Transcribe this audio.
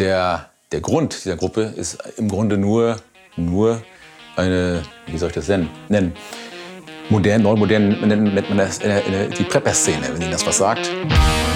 der Grund dieser Gruppe ist im Grunde nur eine, wie soll ich das nennen? Neumodern nennt man das die Prepper-Szene, wenn Ihnen das was sagt.